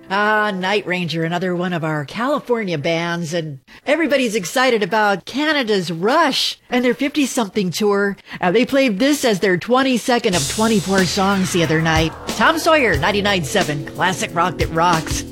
Night Ranger, another one of our California bands, and everybody's excited about Canada's Rush and their 50-something tour. They played this as their 22nd of 24 songs the other night. Tom Sawyer, 99.7, classic rock that rocks.